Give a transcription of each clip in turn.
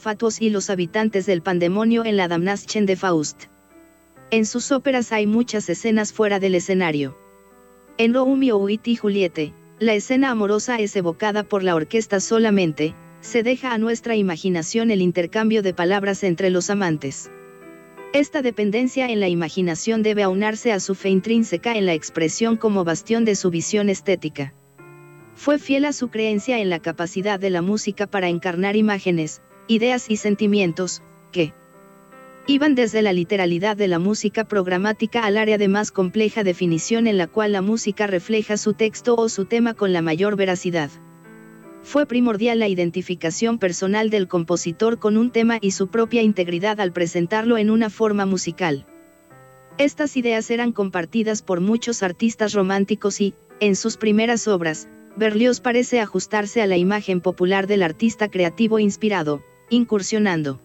fatuos y los habitantes del pandemonio en la Damnation de Faust. En sus óperas hay muchas escenas fuera del escenario. En Romeo y Julieta, la escena amorosa es evocada por la orquesta solamente, se deja a nuestra imaginación el intercambio de palabras entre los amantes. Esta dependencia en la imaginación debe aunarse a su fe intrínseca en la expresión como bastión de su visión estética. Fue fiel a su creencia en la capacidad de la música para encarnar imágenes, ideas y sentimientos, que iban desde la literalidad de la música programática al área de más compleja definición en la cual la música refleja su texto o su tema con la mayor veracidad. Fue primordial la identificación personal del compositor con un tema y su propia integridad al presentarlo en una forma musical. Estas ideas eran compartidas por muchos artistas románticos y, en sus primeras obras, Berlioz parece ajustarse a la imagen popular del artista creativo inspirado, incursionando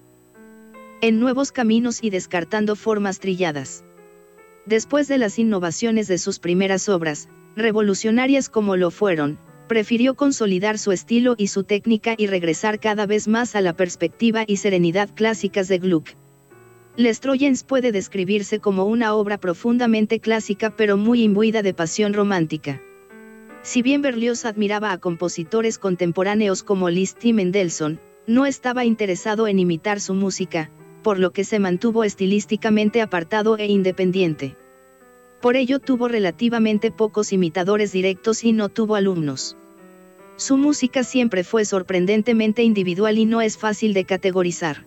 en nuevos caminos y descartando formas trilladas. Después de las innovaciones de sus primeras obras, revolucionarias como lo fueron, prefirió consolidar su estilo y su técnica y regresar cada vez más a la perspectiva y serenidad clásicas de Gluck. Les Troyens puede describirse como una obra profundamente clásica pero muy imbuida de pasión romántica. Si bien Berlioz admiraba a compositores contemporáneos como Liszt y Mendelssohn, no estaba interesado en imitar su música, por lo que se mantuvo estilísticamente apartado e independiente. Por ello tuvo relativamente pocos imitadores directos y no tuvo alumnos. Su música siempre fue sorprendentemente individual y no es fácil de categorizar.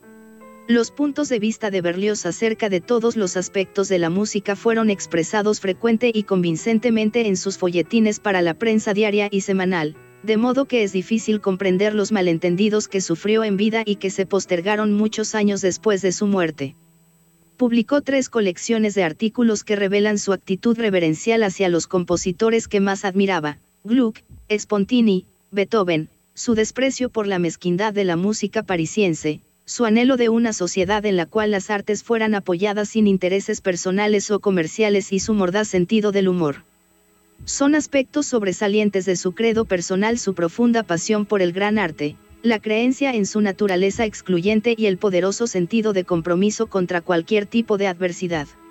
Los puntos de vista de Berlioz acerca de todos los aspectos de la música fueron expresados frecuente y convincentemente en sus folletines para la prensa diaria y semanal, de modo que es difícil comprender los malentendidos que sufrió en vida y que se postergaron muchos años después de su muerte. Publicó 3 colecciones de artículos que revelan su actitud reverencial hacia los compositores que más admiraba: Gluck, Spontini, Beethoven, su desprecio por la mezquindad de la música parisiense, su anhelo de una sociedad en la cual las artes fueran apoyadas sin intereses personales o comerciales y su mordaz sentido del humor. Son aspectos sobresalientes de su credo personal: su profunda pasión por el gran arte, la creencia en su naturaleza excluyente y el poderoso sentido de compromiso contra cualquier tipo de adversidad.